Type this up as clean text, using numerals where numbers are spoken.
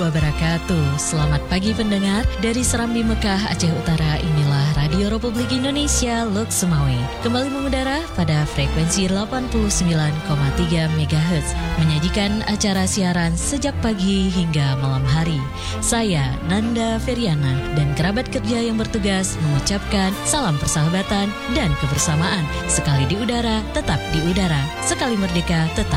wabarakatuh. Selamat pagi pendengar. Dari Serambi Mekah, Aceh Utara, inilah Radio Republik Indonesia Lok Sumawe. Kembali mengudara pada frekuensi 89,3 MHz, menyajikan acara siaran sejak pagi hingga malam hari. Saya, Nanda Feriana, dan kerabat kerja yang bertugas mengucapkan salam persahabatan dan kebersamaan. Sekali di udara, tetap di udara. Sekali merdeka, tetap